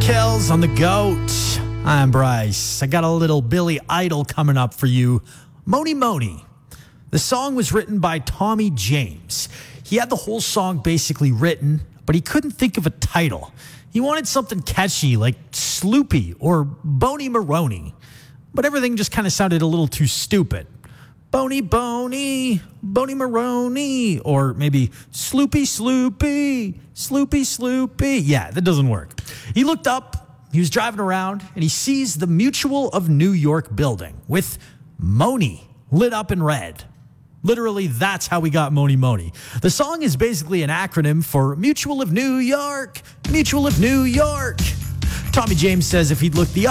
Kills on the Goat. I'm Bryce. I got a little Billy Idol coming up for you. Mony Mony. The song was written by Tommy James. He had the whole song basically written, but he couldn't think of a title. He wanted something catchy like Sloopy or Bony Maroney, but everything just kind of sounded a little too stupid. Bony Bony, Bony Maroney, or maybe Sloopy Sloopy, Sloopy Sloopy. Yeah, that doesn't work. He looked up, he was driving around, and he sees the Mutual of New York building with Mony lit up in red. Literally, that's how we got Mony Mony. The song is basically an acronym for Mutual of New York, Mutual of New York. Tommy James says if he'd looked the